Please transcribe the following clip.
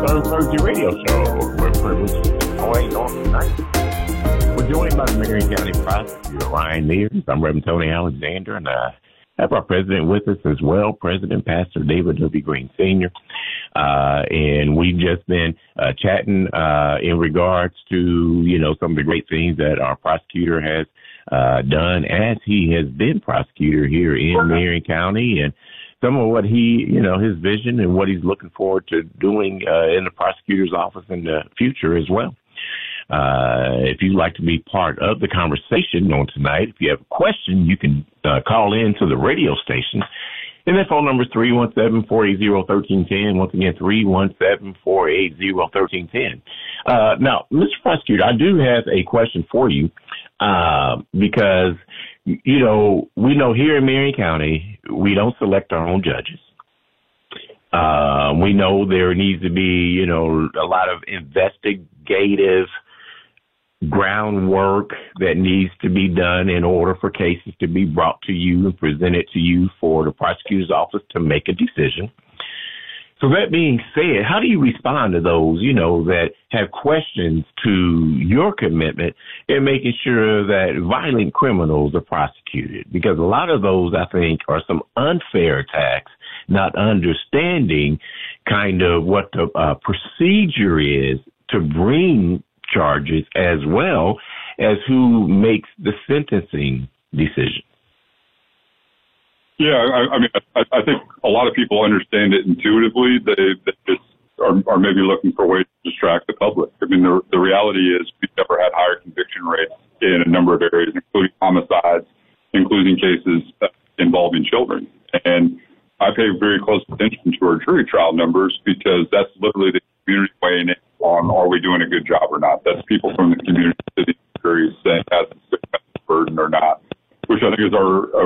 Third Thursday radio show. We're privileged to join on tonight. We're joined by the Marion County Prosecutor, Ryan Mears. I'm Reverend Tony Alexander, and I have our president with us as well, President Pastor David W. Green Sr. And we've just been chatting in regards to, some of the great things that our prosecutor has done as he has been prosecutor here in Marion County, and some of what he, his vision and what he's looking forward to doing in the prosecutor's office in the future as well. If you'd like to be part of the conversation on tonight, if you have a question, you can call in to the radio station. And that phone number is 317-480-1310. Once again, 317-480-1310. Now, Mr. Prosecutor, I do have a question for you because, we know here in Marion County, we don't select our own judges. We know there needs to be, a lot of investigative groundwork that needs to be done in order for cases to be brought to you and presented to you for the prosecutor's office to make a decision. So that being said, how do you respond to those, that have questions to your commitment in making sure that violent criminals are prosecuted? Because a lot of those, I think, are some unfair attacks, not understanding kind of what the procedure is to bring charges, as well as who makes the sentencing decision. Yeah, I think a lot of people understand it intuitively. They just are maybe looking for ways to distract the public. I mean, the reality is we've never had higher conviction rates in a number of areas, including homicides, including cases involving children. And I pay very close attention to our jury trial numbers because that's literally the community weighing in on are we doing a good job or not. That's people from the community to the jury saying has the burden or not, which I think is our